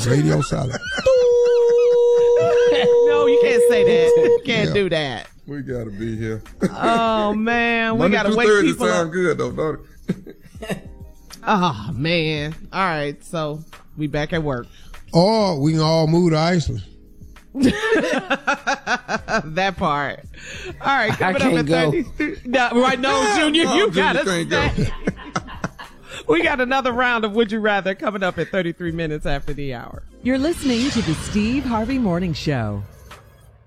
Radio silent. No, you can't say that. You can't do that. We gotta be here. Oh man, we gotta wake Thursday people sound up. good though, don't it? Oh man. All right, so we back at work. Or we can all move to Iceland. That part. All right, coming up at go. 30. No, right, no, Junior, you gotta Junior can't stay. We got another round of Would You Rather coming up at 33 minutes after the hour. You're listening to the Steve Harvey Morning Show.